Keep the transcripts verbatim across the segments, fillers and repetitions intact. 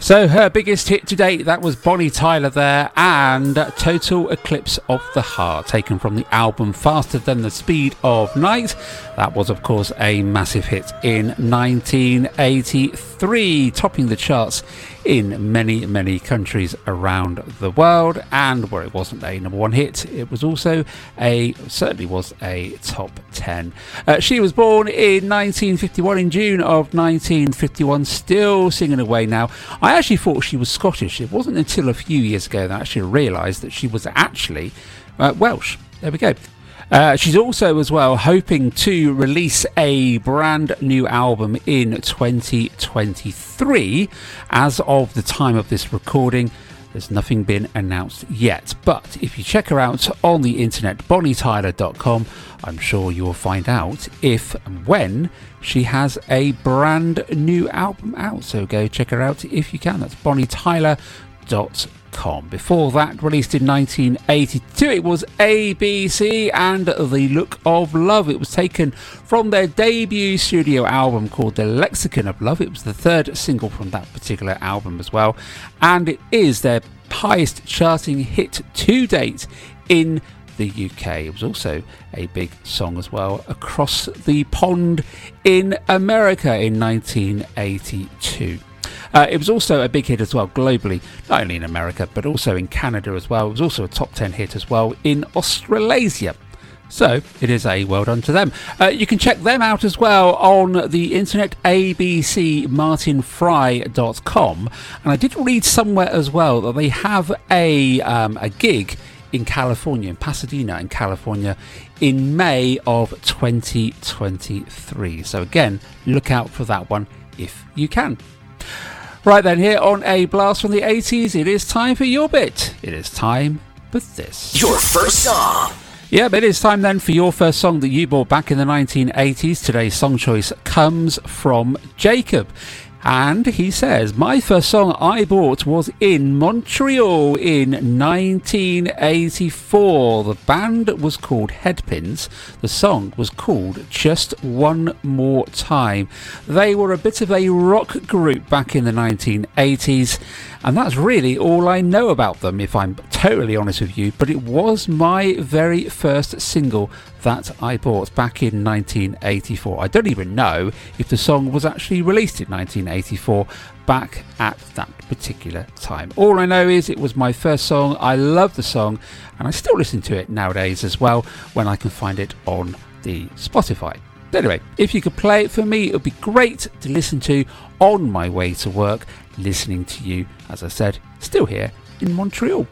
So her biggest hit to date, that was Bonnie Tyler there, and Total Eclipse of the Heart, taken from the album Faster Than the Speed of Night. That was, of course, a massive hit in nineteen eighty-three, topping the charts in many, many countries around the world. And where it wasn't a number one hit, it was also a, certainly was a top ten. Uh, she was born in nineteen fifty-one, in June of nineteen fifty-one, still singing away now. I actually thought she was Scottish. It wasn't until a few years ago that I actually realised that she was actually uh, Welsh. There we go. Uh, she's also as well hoping to release a brand new album in twenty twenty-three. As of the time of this recording, there's nothing been announced yet. But if you check her out on the internet, bonnie tyler dot com, I'm sure you'll find out if and when she has a brand new album out. So go check her out if you can. That's bonnie tyler dot com. Before that, released in nineteen eighty-two, it was A B C and The Look of Love. It was taken from their debut studio album called The Lexicon of Love. It was the third single from that particular album as well, and it is their highest charting hit to date in the U K. It was also a big song as well across the pond in America in nineteen eighty-two. Uh, it was also a big hit as well globally, not only in America but also in Canada as well. It was also a top ten hit as well in Australasia. So it is a well done to them. Uh, you can check them out as well on the internet, a b c martin fry dot com. And I did read somewhere as well that they have a um, a gig in California, in Pasadena in California, in May of twenty twenty-three. So again, look out for that one if you can. Right then, here on A Blast from the eighties, it is time for your bit. It is time for this. Your first song. Yep, it is time then for your first song that you bought back in the nineteen eighties. Today's song choice comes from Jacob. And he says, my first song I bought was in Montreal in nineteen eighty-four. The band was called Headpins. The song was called Just One More Time. They were a bit of a rock group back in the nineteen eighties. And that's really all I know about them, if I'm totally honest with you. But it was my very first single that I bought back in nineteen eighty-four. I don't even know if the song was actually released in nineteen eighty-four back at that particular time. All I know is it was my first song. I love the song and I still listen to it nowadays as well when I can find it on the Spotify. Anyway, if you could play it for me, it would be great to listen to on my way to work, listening to you, as I said, still here in Montreal.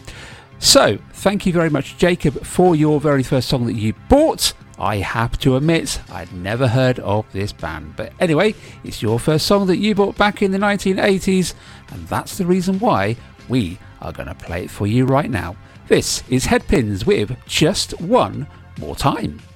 So, thank you very much, Jacob, for your very first song that you bought. I have to admit, I'd never heard of this band. But anyway, it's your first song that you bought back in the nineteen eighties, and that's the reason why we are going to play it for you right now. This is Headpins with Just One More Time.